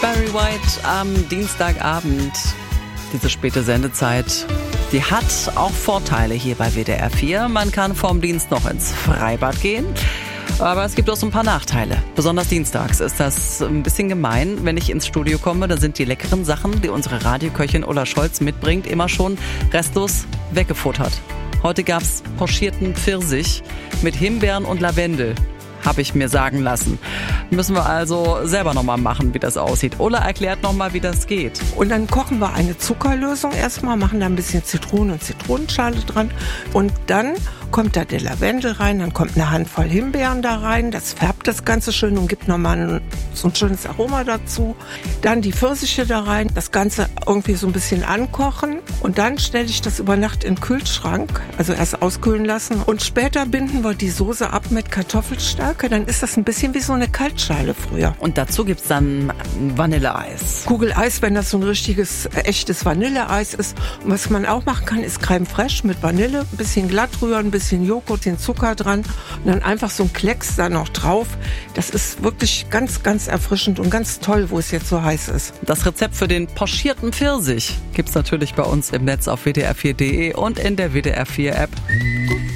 Barry White am Dienstagabend. Diese späte Sendezeit, die hat auch Vorteile hier bei WDR 4. Man kann vorm Dienst noch ins Freibad gehen. Aber es gibt auch so ein paar Nachteile. Besonders dienstags ist das ein bisschen gemein. Wenn ich ins Studio komme, dann sind die leckeren Sachen, die unsere Radioköchin Ulla Scholz mitbringt, immer schon restlos weggefuttert. Heute gab's pochierten Pfirsich mit Himbeeren und Lavendel. Habe ich mir sagen lassen. Müssen wir also selber nochmal machen, wie das aussieht. Ulla erklärt nochmal, wie das geht. Und dann kochen wir eine Zuckerlösung erstmal, machen da ein bisschen Zitrone und Zitronenschale dran. Und dann kommt da der Lavendel rein, dann kommt eine Handvoll Himbeeren da rein. Das färbt das Ganze schön und gibt nochmal so ein schönes Aroma dazu. Dann die Pfirsiche da rein, das Ganze irgendwie so ein bisschen ankochen. Und dann stelle ich das über Nacht in den Kühlschrank, also erst auskühlen lassen. Und später binden wir die Soße ab mit Kartoffelstärke. Dann ist das ein bisschen wie so eine Kaltschale früher. Und dazu gibt's dann Vanilleeis. Kugeleis, wenn das so ein richtiges, echtes Vanilleeis ist. Und was man auch machen kann, ist Crème Fraîche mit Vanille, ein bisschen glatt rühren, ein bisschen Joghurt, den Zucker dran und dann einfach so ein Klecks da noch drauf. Das ist wirklich ganz, ganz erfrischend und ganz toll, wo es jetzt so heiß ist. Das Rezept für den pochierten Pfirsich gibt's natürlich bei uns im Netz auf wdr4.de und in der WDR 4 App.